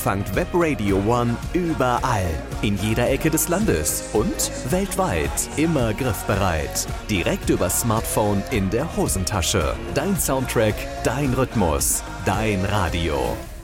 empfangt Web Radio One überall, in jeder Ecke des Landes und weltweit immer griffbereit. Direkt über Smartphone in der Hosentasche. Dein Soundtrack, dein Rhythmus, dein Radio.